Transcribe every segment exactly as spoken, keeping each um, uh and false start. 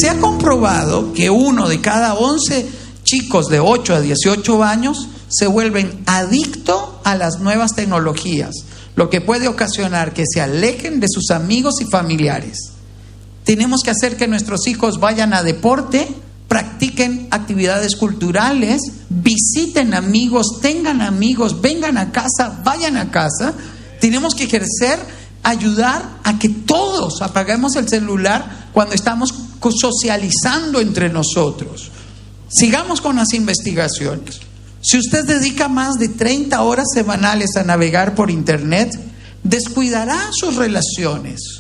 Se ha comprobado que uno de cada once chicos de ocho a dieciocho años se vuelven adictos a las nuevas tecnologías, lo que puede ocasionar que se alejen de sus amigos y familiares. Tenemos que hacer que nuestros hijos vayan a deporte, practiquen actividades culturales, visiten amigos, tengan amigos, vengan a casa, vayan a casa. Tenemos que ejercer, ayudar a que todos apaguemos el celular cuando estamos socializando entre nosotros. Sigamos con las investigaciones. Si usted dedica más de treinta horas semanales a navegar por internet, descuidará sus relaciones.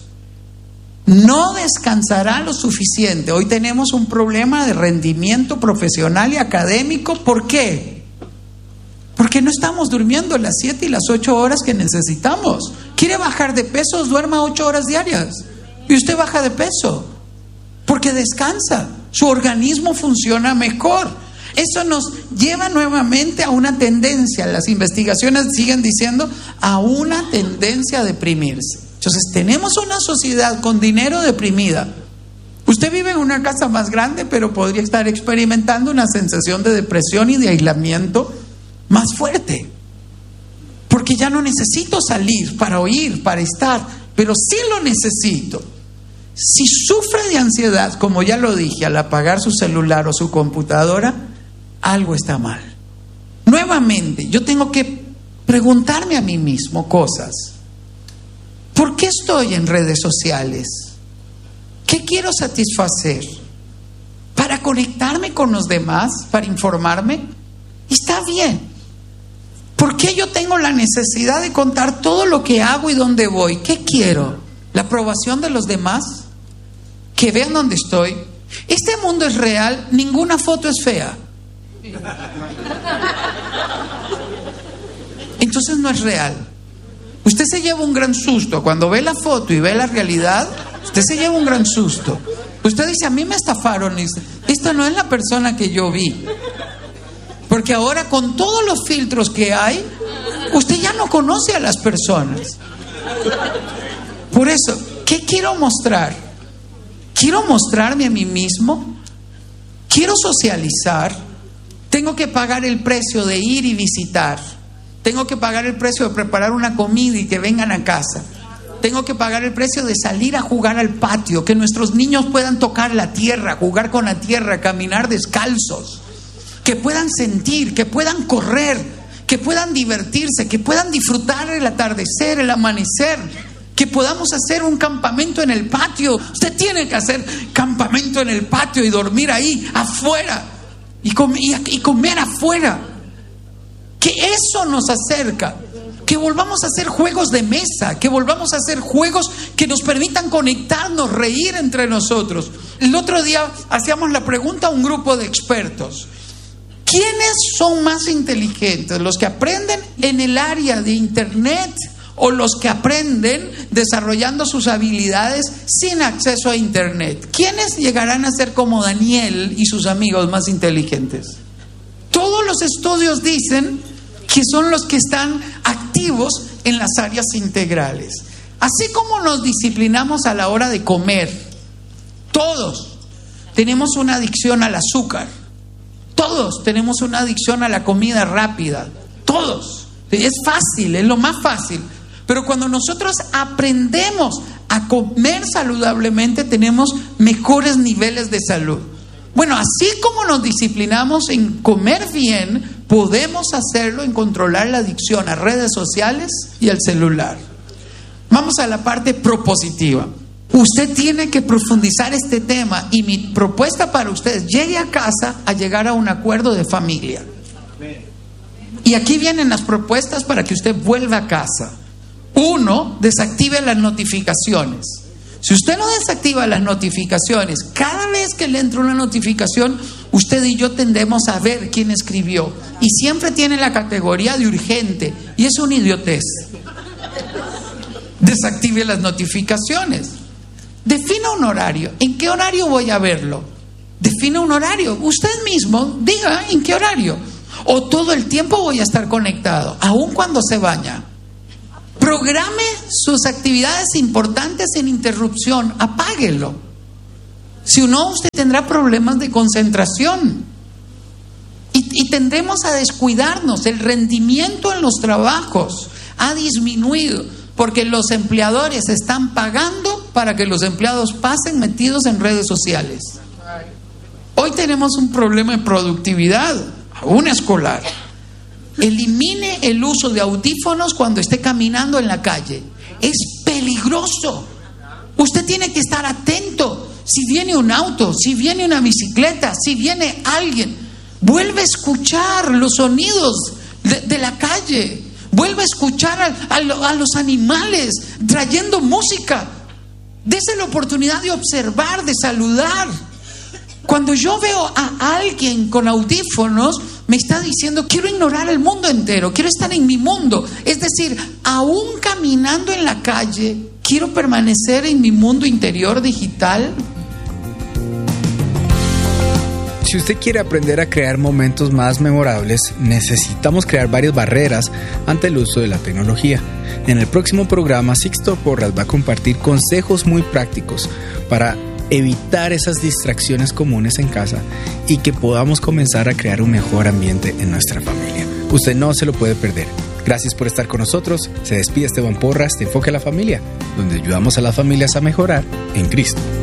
No descansará lo suficiente. Hoy tenemos un problema de rendimiento profesional y académico. ¿Por qué? Porque no estamos durmiendo las siete y las ocho horas que necesitamos. ¿Quiere bajar de peso? Duerma ocho horas diarias. Y usted baja de peso. Porque descansa. Su organismo funciona mejor. Eso nos lleva nuevamente a una tendencia. Las investigaciones siguen diciendo a una tendencia a deprimirse. Entonces tenemos una sociedad con dinero deprimida. Usted vive en una casa más grande, pero podría estar experimentando una sensación de depresión y de aislamiento más fuerte. Porque ya no necesito salir para oír, para estar, pero sí lo necesito. Si sufre de ansiedad, como ya lo dije, al apagar su celular o su computadora, algo está mal. Nuevamente, yo tengo que preguntarme a mí mismo cosas. ¿Por qué estoy en redes sociales? ¿Qué quiero satisfacer? ¿Para conectarme con los demás? ¿Para informarme? Está bien. ¿Por qué yo tengo la necesidad de contar todo lo que hago y dónde voy? ¿Qué quiero? ¿La aprobación de los demás? ¿Que vean dónde estoy? Este mundo es real, ninguna foto es fea. Entonces no es real. Usted se lleva un gran susto cuando ve la foto y ve la realidad. Usted se lleva un gran susto. Usted dice, a mí me estafaron. Y dice, esta no es la persona que yo vi. Porque ahora con todos los filtros que hay, usted ya no conoce a las personas. Por eso, ¿qué quiero mostrar? ¿Quiero mostrarme a mí mismo? ¿Quiero socializar? Tengo que pagar el precio de ir y visitar. Tengo que pagar el precio de preparar una comida y que vengan a casa. Tengo que pagar el precio de salir a jugar al patio, que nuestros niños puedan tocar la tierra, jugar con la tierra, caminar descalzos, que puedan sentir, que puedan correr, que puedan divertirse, que puedan disfrutar el atardecer, el amanecer, que podamos hacer un campamento en el patio. Usted tiene que hacer campamento en el patio y dormir ahí afuera y, com- y, y comer afuera. Que eso nos acerca, que volvamos a hacer juegos de mesa, que volvamos a hacer juegos que nos permitan conectarnos, reír entre nosotros. El otro día hacíamos la pregunta a un grupo de expertos: ¿quiénes son más inteligentes? ¿Los que aprenden en el área de internet o los que aprenden desarrollando sus habilidades sin acceso a internet? ¿Quiénes llegarán a ser como Daniel y sus amigos más inteligentes? Todos los estudios dicen que son los que están activos en las áreas integrales. Así como nos disciplinamos a la hora de comer, todos tenemos una adicción al azúcar, todos tenemos una adicción a la comida rápida, todos. Es fácil, es lo más fácil. Pero cuando nosotros aprendemos a comer saludablemente, tenemos mejores niveles de salud. Bueno, así como nos disciplinamos en comer bien, podemos hacerlo en controlar la adicción a redes sociales y al celular. Vamos a la parte propositiva. Usted tiene que profundizar este tema y mi propuesta para ustedes: llegue a casa a llegar a un acuerdo de familia. Y aquí vienen las propuestas para que usted vuelva a casa. Uno, desactive las notificaciones. Si usted no desactiva las notificaciones, cada vez que le entra una notificación, usted y yo tendemos a ver quién escribió. Y siempre tiene la categoría de urgente. Y es una idiotez. Desactive las notificaciones. Defina un horario. ¿En qué horario voy a verlo? Defina un horario. Usted mismo diga en qué horario. O todo el tiempo voy a estar conectado, aun cuando se baña. Programe sus actividades importantes en interrupción. Apáguelo. Si no, usted tendrá problemas de concentración. Y, y tendremos a descuidarnos. El rendimiento en los trabajos ha disminuido porque los empleadores están pagando para que los empleados pasen metidos en redes sociales. Hoy tenemos un problema de productividad, aún escolar. Elimine el uso de audífonos cuando esté caminando en la calle. Es peligroso. Usted tiene que estar atento. Si viene un auto, si viene una bicicleta, si viene alguien, vuelve a escuchar los sonidos de, de la calle. Vuelve a escuchar a, a, a los animales trayendo música. Dese la oportunidad de observar, de saludar. Cuando yo veo a alguien con audífonos, me está diciendo, quiero ignorar el mundo entero, quiero estar en mi mundo. Es decir, aún caminando en la calle, quiero permanecer en mi mundo interior digital. Si usted quiere aprender a crear momentos más memorables, necesitamos crear varias barreras ante el uso de la tecnología. En el próximo programa, Sixto Porras va a compartir consejos muy prácticos para evitar esas distracciones comunes en casa y que podamos comenzar a crear un mejor ambiente en nuestra familia. Usted no se lo puede perder. Gracias por estar con nosotros. Se despide Esteban Porras de Enfoque a la Familia, donde ayudamos a las familias a mejorar en Cristo.